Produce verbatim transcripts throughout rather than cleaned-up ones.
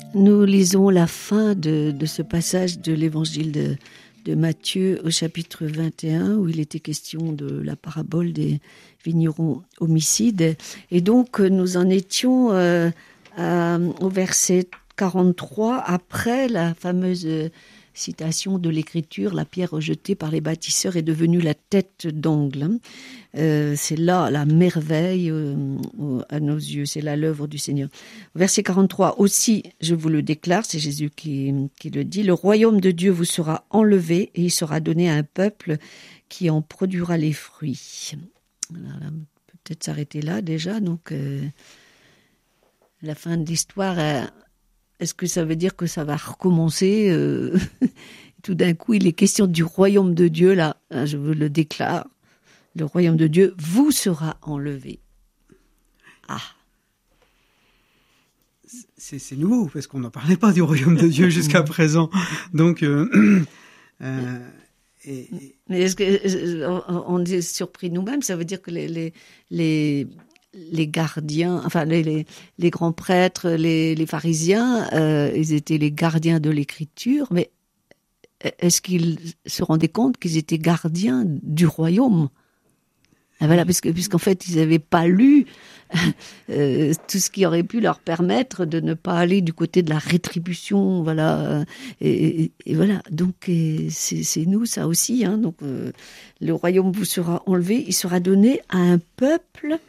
Nous lisons la fin de, de ce passage de l'évangile de, de Matthieu au chapitre vingt et un, où il était question de la parabole des vignerons homicides. Et donc, nous en étions euh, à, au verset quarante-trois, après la fameuse citation de l'Écriture, la pierre rejetée par les bâtisseurs est devenue la tête d'angle. Euh, c'est là la merveille euh, à nos yeux, c'est là l'œuvre du Seigneur. Verset quarante-trois, aussi, je vous le déclare, c'est Jésus qui, qui le dit, le royaume de Dieu vous sera enlevé et il sera donné à un peuple qui en produira les fruits. Alors, là, on peut peut-être s'arrêter là déjà, donc euh, la fin de l'histoire... Euh, Est-ce que ça veut dire que ça va recommencer euh, tout d'un coup, il est question du royaume de Dieu, là, je vous le déclare, le royaume de Dieu vous sera enlevé. Ah. C'est, c'est nouveau, parce qu'on n'en parlait pas du royaume de Dieu jusqu'à présent. Donc, euh, euh, et, et... Mais est-ce que, on est surpris nous-mêmes, ça veut dire que les... les, les les gardiens, enfin les, les, les grands prêtres, les, les pharisiens, euh, ils étaient les gardiens de l'écriture, mais est-ce qu'ils se rendaient compte qu'ils étaient gardiens du royaume ? Ah, voilà, parce que, puisqu'en fait, ils n'avaient pas lu euh, tout ce qui aurait pu leur permettre de ne pas aller du côté de la rétribution, voilà. Et, et, et voilà, donc et c'est, c'est nous, ça aussi. Hein, donc, euh, le royaume vous sera enlevé, il sera donné à un peuple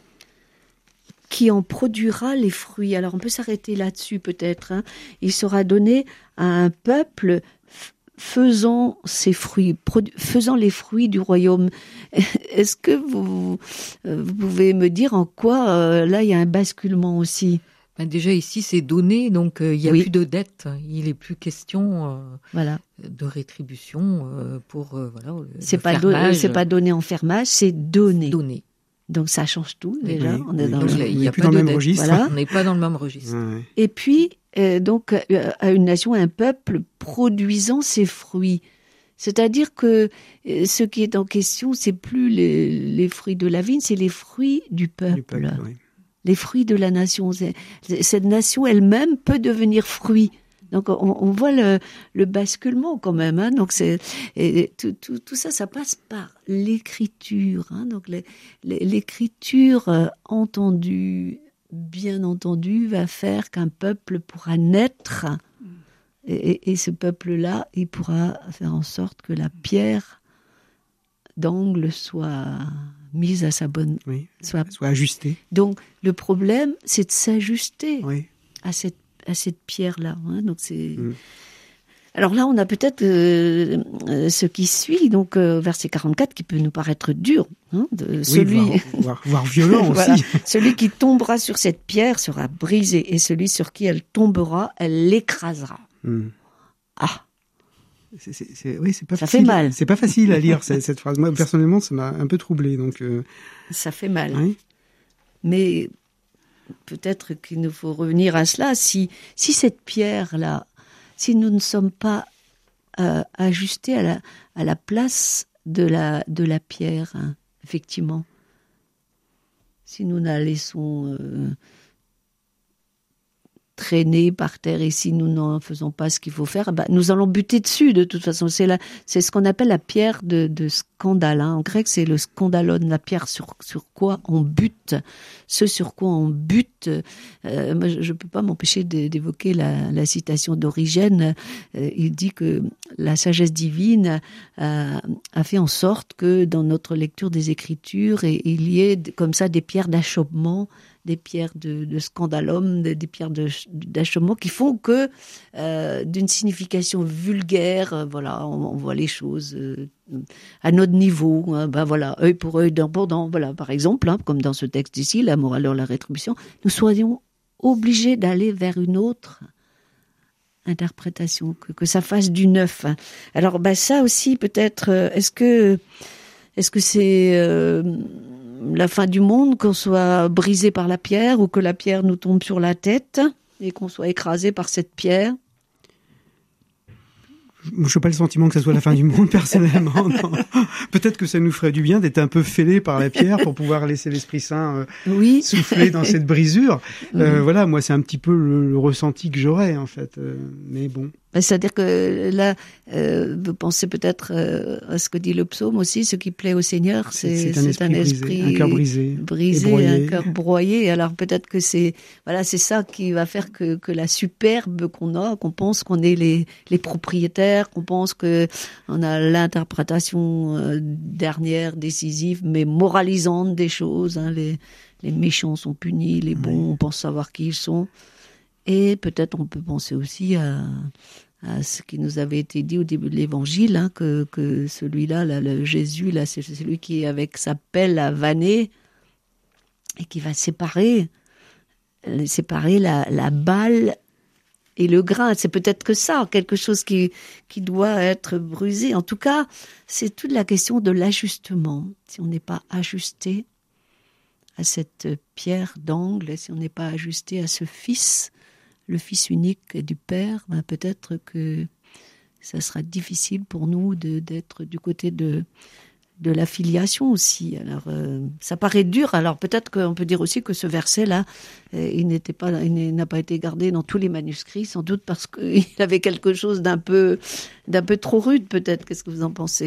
qui en produira les fruits. Alors on peut s'arrêter là-dessus peut-être. Hein. Il sera donné à un peuple f- faisant ses fruits, produ- faisant les fruits du royaume. Est-ce que vous, vous pouvez me dire en quoi euh, là il y a un basculement aussi ? Ben déjà ici c'est donné, donc euh, il n'y a oui. plus de dette. Il n'est plus question euh, voilà. de rétribution euh, pour euh, voilà. Le, c'est le pas fermage. Do- c'est pas donné en fermage, c'est donné. Donné. Donc ça change tout déjà. Oui, on est oui, dans oui, le... il n'y a pas dans le même registre. Voilà. On n'est pas dans le même registre. Ouais. Et puis euh, donc euh, à une nation, un peuple produisant ses fruits. C'est-à-dire que euh, ce qui est en question, c'est plus les, les fruits de la vigne, c'est les fruits du peuple. Du peuple oui. Les fruits de la nation. C'est, cette nation elle-même peut devenir fruit. Donc on, on voit le, le basculement quand même. Hein. Donc c'est et tout, tout, tout ça, ça passe par l'écriture. Hein. Donc les, les, l'écriture euh, entendue, bien entendue, va faire qu'un peuple pourra naître. Et, et, et ce peuple-là, il pourra faire en sorte que la pierre d'angle soit mise à sa bonne, oui, soit, soit ajustée. Donc le problème, c'est de s'ajuster oui. à cette à cette pierre-là. Hein. Donc c'est. Mm. Alors là, on a peut-être euh, euh, ce qui suit, donc euh, verset quarante-quatre, qui peut nous paraître dur. Hein, de, oui, celui, voire, voire, voire violent voilà. aussi. Celui qui tombera sur cette pierre sera brisé, et celui sur qui elle tombera, elle l'écrasera. Mm. Ah. C'est, c'est, c'est, oui, c'est pas ça facile. fait mal. C'est pas facile à lire cette, cette phrase. Moi, personnellement, ça m'a un peu troublé. Donc, euh... ça fait mal. Oui. Mais peut-être qu'il nous faut revenir à cela. Si, si cette pierre-là, si nous ne sommes pas euh, ajustés à la, à la place de la, de la pierre, hein, effectivement, si nous la laissons euh, traîner par terre et si nous n'en faisons pas ce qu'il faut faire, bah, nous allons buter dessus de toute façon. C'est, la, c'est ce qu'on appelle la pierre de, de scandale. Hein. En grec, c'est le scandalon, la pierre sur, sur quoi on bute. Ce sur quoi on bute. Euh, moi, je ne peux pas m'empêcher de, d'évoquer la, la citation d'Origène. Euh, il dit que la sagesse divine a, a fait en sorte que dans notre lecture des Écritures, et, il y ait comme ça des pierres d'achoppement, des pierres de, de scandalum, des, des pierres de, d'achoppement qui font que, euh, d'une signification vulgaire, euh, voilà, on, on voit les choses euh, à notre niveau. Hein, ben voilà, œil pour œil, dent pour dent. Voilà, par exemple, hein, comme dans ce texte ici, la morale ou la rétribution, nous soyons obligés d'aller vers une autre interprétation, que, que ça fasse du neuf. Hein. Alors, ben ça aussi, peut-être, euh, est-ce que, est-ce que c'est euh, la fin du monde, qu'on soit brisé par la pierre ou que la pierre nous tombe sur la tête et qu'on soit écrasé par cette pierre? Je n'ai pas le sentiment que ça soit la fin du monde, personnellement. Non. Peut-être que ça nous ferait du bien d'être un peu fêlés par la pierre pour pouvoir laisser l'Esprit Saint euh, oui. souffler dans cette brisure. Euh, mmh. Voilà, moi, c'est un petit peu le, le ressenti que j'aurais, en fait. Euh, mais bon. C'est-à-dire que là, euh, vous pensez peut-être euh, à ce que dit le psaume aussi, ce qui plaît au Seigneur, c'est, c'est un, c'est un esprit, brisé, un cœur brisé, brisé un cœur broyé. Alors peut-être que c'est, voilà, c'est ça qui va faire que, que la superbe qu'on a, qu'on pense qu'on est les, les propriétaires, qu'on pense que on a l'interprétation euh, dernière, décisive, mais moralisante des choses. Hein, les, les méchants sont punis, les bons, oui. on pense savoir qui ils sont. Et peut-être on peut penser aussi à, à ce qui nous avait été dit au début de l'Évangile, hein, que, que celui-là, là, le Jésus, là, c'est celui qui est avec sa pelle à vanner et qui va séparer, séparer la, la balle et le grain. C'est peut-être que ça, quelque chose qui, qui doit être brisé. En tout cas, c'est toute la question de l'ajustement. Si on n'est pas ajusté à cette pierre d'angle, si on n'est pas ajusté à ce Fils, le Fils unique du Père, ben peut-être que ça sera difficile pour nous de, d'être du côté de, de la filiation aussi. Alors, euh, ça paraît dur. Alors, peut-être qu'on peut dire aussi que ce verset-là, euh, il n'était pas, il n'a pas été gardé dans tous les manuscrits, sans doute parce qu'il avait quelque chose d'un peu, d'un peu trop rude, peut-être. Qu'est-ce que vous en pensez ?